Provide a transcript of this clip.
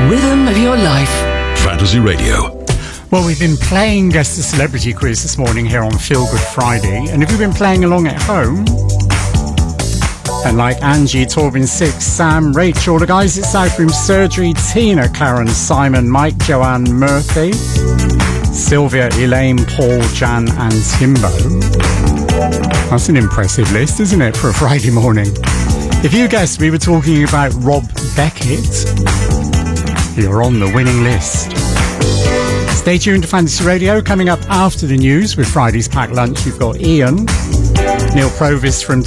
rhythm of your life. Fantasy Radio. Well, we've been playing Guess the Celebrity quiz this morning here on Feel Good Friday. And if you've been playing along at home, and like Angie, Torvin, Six, Sam, Rachel, the guys at Southroom Surgery, Tina, Karen, Simon, Mike, Joanne, Murphy, Sylvia, Elaine, Paul, Jan and Timbo. That's an impressive list, isn't it, for a Friday morning? If you guessed we were talking about Rob Beckett, you're on the winning list. Stay tuned to Fantasy Radio. Coming up after the news with Friday's Packed Lunch, we've got Ian, Neil Provis from